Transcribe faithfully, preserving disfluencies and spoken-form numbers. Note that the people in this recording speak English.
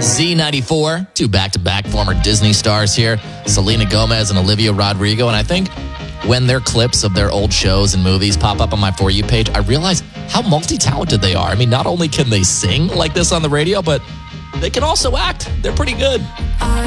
Z ninety-four, two back-to-back former Disney stars here, Selena Gomez and Olivia Rodrigo. And I think when their clips of their old shows and movies pop up on my For You page, I realize how multi-talented they are. I mean, not only can they sing like this on the radio, but they can also act. They're pretty good.